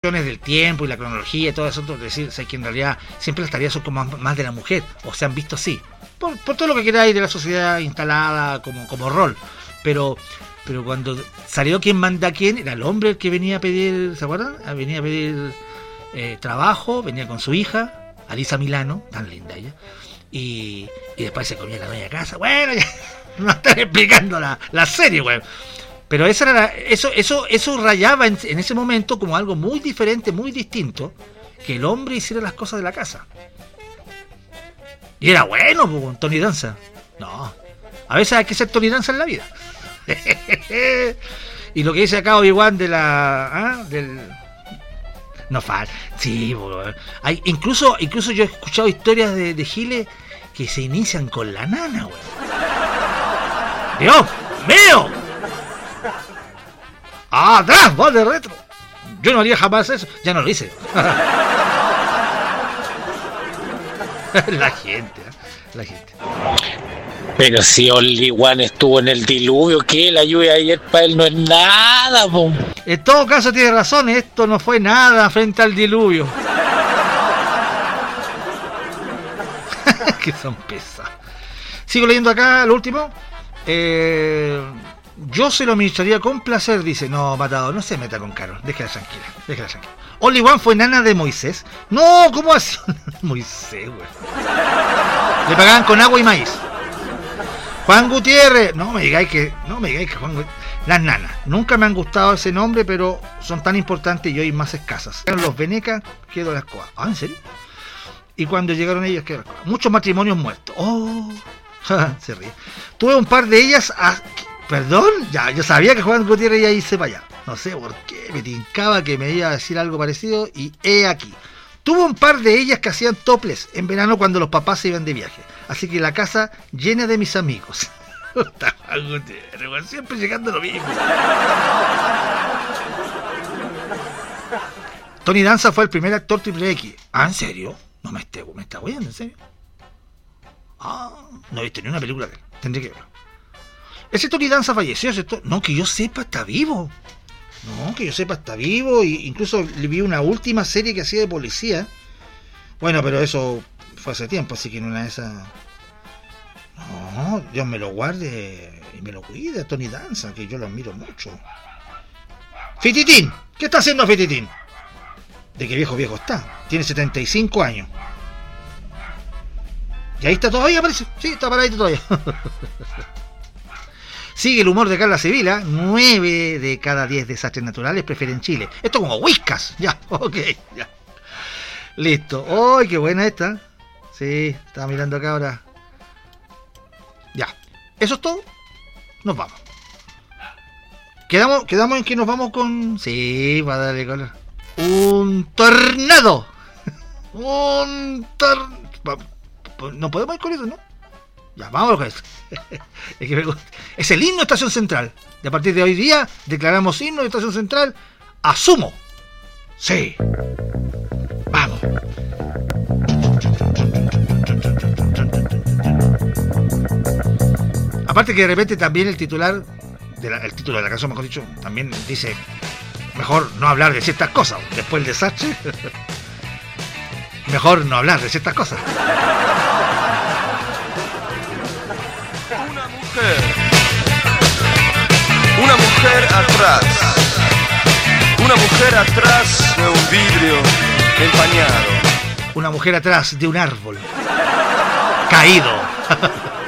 cuestiones del tiempo y la cronología y todo eso, es decir, o sea, que en realidad siempre las tareas son como más de la mujer, o se han visto así, por todo lo que queráis de la sociedad instalada como rol, pero cuando salió Quién manda a quién, era el hombre el que venía a pedir, ¿se acuerdan? Venía a pedir trabajo, venía con su hija, Alisa Milano, tan linda ella, y después se comía la media casa. Bueno, ya no están explicando la serie, güey. Pero eso rayaba en ese momento como algo muy diferente, muy distinto, que el hombre hiciera las cosas de la casa. Y era bueno, pues, Tony Danza. No, a veces hay que ser Tony Danza en la vida. Y lo que dice acá Obi-Wan del no falta. Sí, hay, incluso yo he escuchado historias de Giles que se inician con la nana, güey. ¡Dios mío! ¡Atrás, vos de retro! Yo no haría jamás eso. Ya no lo hice. La gente. Pero si Only One estuvo en el diluvio, ¿qué? La lluvia ayer para él no es nada, po. En todo caso tiene razón, esto no fue nada frente al diluvio. Que son pesados. Sigo leyendo acá, el último. Yo se lo administraría con placer, dice. No, Matado, no se meta con Carol. Déjala tranquila. Only One fue nana de Moisés. No, ¿cómo así? Moisés, güey. Le pagaban con agua y maíz. Juan Gutiérrez. No me digáis que Juan Gutiérrez. Las nanas. Nunca me han gustado ese nombre, pero son tan importantes y hoy más escasas. Los venecas, quedó la escoba. ¿Ah, en serio? Y cuando llegaron ellas, quedó la escoba. Muchos matrimonios muertos. Oh, se ríe. Tuve un par de ellas. Perdón, ya, yo sabía que Juan Gutiérrez ya hice para allá. No sé por qué, me tincaba que me iba a decir algo parecido y he aquí. Tuvo un par de ellas que hacían toples en verano cuando los papás se iban de viaje. Así que la casa llena de mis amigos. Juan Gutiérrez, siempre llegando a lo mismo. Tony Danza fue el primer actor triple X. ¿Ah, en serio? No me está oyendo, ¿en serio? Ah, no he visto ni una película de él. Tendré que verlo. Ese Tony Danza falleció, ¿cierto? No, que yo sepa, está vivo. Y incluso le vi una última serie que hacía de policía. Bueno, pero eso fue hace tiempo, así que en una de esas... No, Dios me lo guarde y me lo cuide a Tony Danza, que yo lo admiro mucho. Fititín, ¿qué está haciendo Fititín? De que viejo está. Tiene 75 años. Y ahí está todavía, parece. Sí, está paradito todavía. Sigue el humor de Carla Sevilla. 9 de cada 10 desastres naturales prefieren Chile. Esto como Whiskas. Ya, ok, ya. Listo. ¡Ay, qué buena esta! Sí, estaba mirando acá ahora. Ya. ¿Eso es todo? Nos vamos. Quedamos en que nos vamos con... Sí, va a darle color. ¡Un tornado! No podemos ir con eso, ¿no? Ya, vamos con eso. Es que me gusta. Es el himno de Estación Central. Y a partir de hoy día declaramos himno de Estación Central. ¡Asumo! Sí. Vamos. Aparte que de repente también el título de la canción, mejor dicho, también dice mejor no hablar de ciertas cosas. Después del desastre, mejor no hablar de ciertas cosas. Una mujer atrás. Una mujer atrás de un vidrio empañado. Una mujer atrás de un árbol caído.